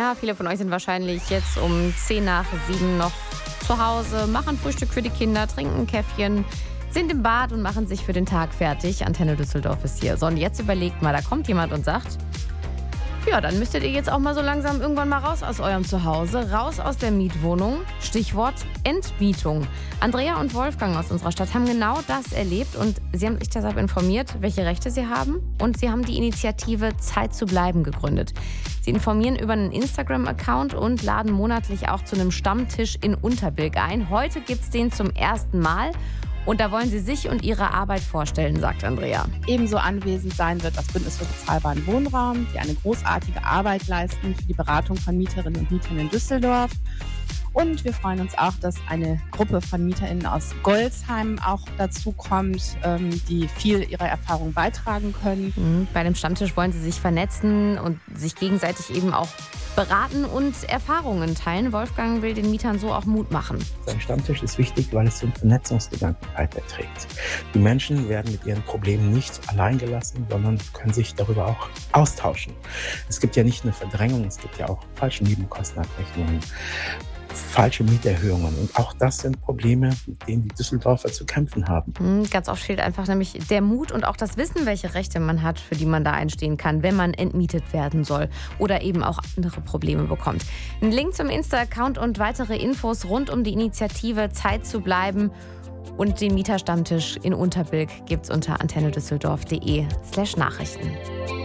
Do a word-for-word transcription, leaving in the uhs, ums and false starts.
Ja, viele von euch sind wahrscheinlich jetzt um zehn nach sieben noch zu Hause, machen Frühstück für die Kinder, trinken ein Käffchen, sind im Bad und machen sich für den Tag fertig. Antenne Düsseldorf ist hier. So, und jetzt überlegt mal, da kommt jemand und sagt, ja, dann müsstet ihr jetzt auch mal so langsam irgendwann mal raus aus eurem Zuhause, raus aus der Mietwohnung. Stichwort Entmietung. Andrea und Wolfgang aus unserer Stadt haben genau das erlebt und sie haben sich deshalb informiert, welche Rechte sie haben, und sie haben die Initiative Zeit zu bleiben gegründet. Sie informieren über einen Instagram-Account und laden monatlich auch zu einem Stammtisch in Unterbilk ein. Heute gibt's den zum ersten Mal. Und da wollen sie sich und ihre Arbeit vorstellen, sagt Andrea. Ebenso anwesend sein wird das Bündnis für bezahlbaren Wohnraum, die eine großartige Arbeit leisten für die Beratung von Mieterinnen und Mietern in Düsseldorf. Und wir freuen uns auch, dass eine Gruppe von MieterInnen aus Golzheim auch dazu kommt, die viel ihrer Erfahrung beitragen können. Bei dem Stammtisch wollen sie sich vernetzen und sich gegenseitig eben auch beraten und Erfahrungen teilen. Wolfgang will den Mietern so auch Mut machen. Ein Stammtisch ist wichtig, weil es den Vernetzungsgedanken weiterträgt. Die Menschen werden mit ihren Problemen nicht allein gelassen, sondern können sich darüber auch austauschen. Es gibt ja nicht nur Verdrängung, es gibt ja auch falsche Nebenkostenabrechnungen, falsche Mieterhöhungen. Und auch das sind Probleme, mit denen die Düsseldorfer zu kämpfen haben. Ganz oft fehlt einfach nämlich der Mut und auch das Wissen, welche Rechte man hat, für die man da einstehen kann, wenn man entmietet werden soll oder eben auch andere Probleme bekommt. Ein Link zum Insta-Account und weitere Infos rund um die Initiative Zeit zu bleiben und den Mieterstammtisch in Unterbilk gibt's unter antennedüsseldorf.de slash Nachrichten.